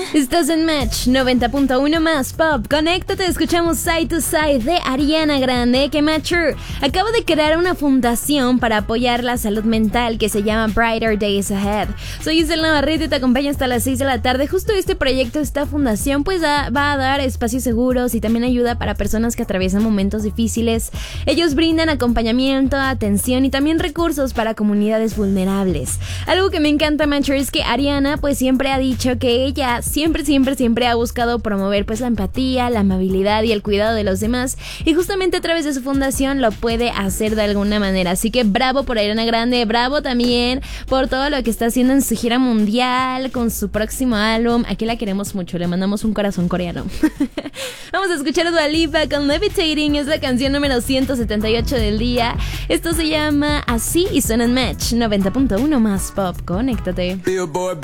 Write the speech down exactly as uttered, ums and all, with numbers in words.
Estás en Match noventa punto uno más Pop. Conéctate, escuchamos Side to Side de Ariana Grande, que Mature acaba de crear una fundación para apoyar la salud mental que se llama Brighter Days Ahead. Soy Isel Navarrete y te acompaño hasta las seis de la tarde. Justo este proyecto, esta fundación, pues da, va a dar espacios seguros y también ayuda para personas que atraviesan momentos difíciles. Ellos brindan acompañamiento, atención y también recursos para comunidades vulnerables. Algo que me encanta, Mature, es que Ariana pues siempre ha dicho que ella siempre, siempre, siempre ha buscado promover pues la empatía, la amabilidad y el cuidado de los demás, y justamente a través de su fundación lo puede hacer de alguna manera. Así que bravo por Ariana Grande, bravo también por todo lo que está haciendo en su gira mundial con su próximo álbum. Aquí la queremos mucho, le mandamos un corazón coreano. Vamos a escuchar a Dua Lipa con Levitating, es la canción número ciento setenta y ocho del día. Esto se llama Así y suena en Match noventa punto uno más Pop. Conéctate.